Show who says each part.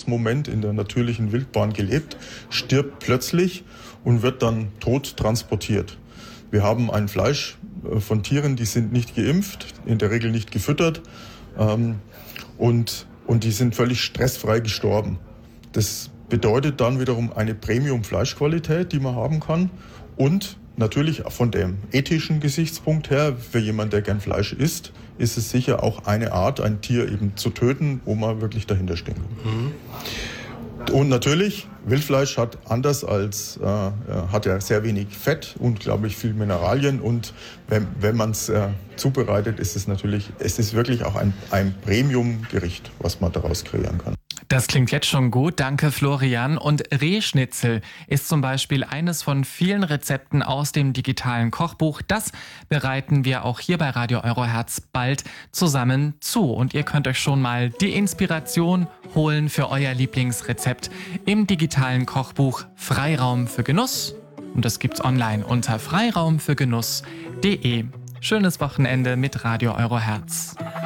Speaker 1: Lebensmoment in der natürlichen Wildbahn gelebt, stirbt plötzlich und wird dann tot transportiert. Wir haben ein Fleisch von Tieren, die sind nicht geimpft, in der Regel nicht gefüttert und die sind völlig stressfrei gestorben. Das bedeutet dann wiederum eine Premium-Fleischqualität, die man haben kann und natürlich von dem ethischen Gesichtspunkt her, für jemanden, der gern Fleisch isst, ist es sicher auch eine Art, ein Tier eben zu töten, wo man wirklich dahinter stehen kann. Und natürlich, Wildfleisch hat anders als, hat ja sehr wenig Fett, unglaublich viel Mineralien und wenn man es zubereitet, ist es natürlich, es ist wirklich auch ein Premium-Gericht, was man daraus kreieren kann.
Speaker 2: Das klingt jetzt schon gut, danke Florian. Und Rehschnitzel ist zum Beispiel eines von vielen Rezepten aus dem digitalen Kochbuch. Das bereiten wir auch hier bei Radio Eurohertz bald zusammen zu. Und ihr könnt euch schon mal die Inspiration holen für euer Lieblingsrezept im digitalen Kochbuch Freiraum für Genuss. Und das gibt's online unter freiraumfürgenuss.de. Schönes Wochenende mit Radio Eurohertz.